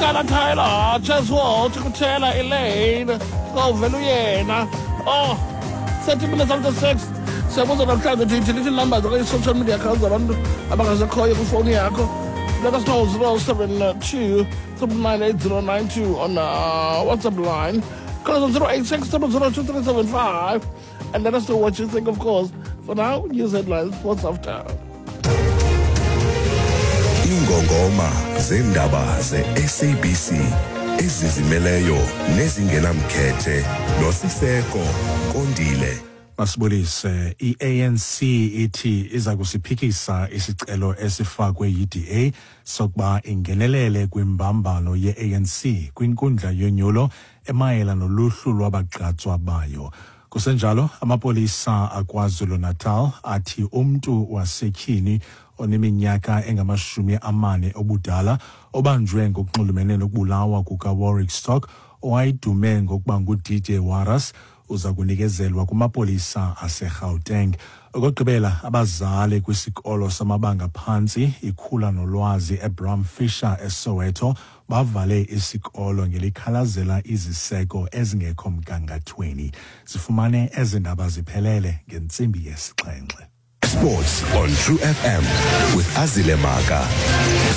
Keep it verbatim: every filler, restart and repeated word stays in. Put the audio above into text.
Kala Tyler, just what to tell Elaine. Go Veluyena. Oh, thirty minutes after six. Siyabonga namhlanje nje nje number zakho social media accounts abantu abangazakhoya ku phone yakho. Let us know zero seven two seven nine eight zero nine two on uh, WhatsApp line. Call us on zero eight six seven zero two three seven five and let us know what you think, of course. For now, news headlines. What's after? Ingongoma zendaba ze-S A B C ezizimeleyo nezingenamkhethe noSiseko Kondile. Masibulise, i-A N C ithi iza kusiphikisa isicelo esifakwe yi-D A sokuba ingenelele kwimbambano ye-A N C kwinkundla yonyulo emayela noluhlu lwabagqatswa bayo. Kusenjalo, amapolisa aKwaZulu-Natal athi umntu wasetyhini oneminyaka engamashumi amane obudala obanjwe ngokunxulumene nokubulawa kukaWarwick Stock owayedume ngokuba ngu-D J Waras uza kunikezelwa kumapolisa aseGauteng. Okugqibela, abazali kwisikolo samabanga phantsi ikhula nolwazi eBram Fisher eSoweto bavale isikolo ngelikhalazela iziseko ezingekho mgangathweni. Sifumane ezindaba ziphelele ngentsimbi yesixhenxe. Sports on True F M with Azile Maka.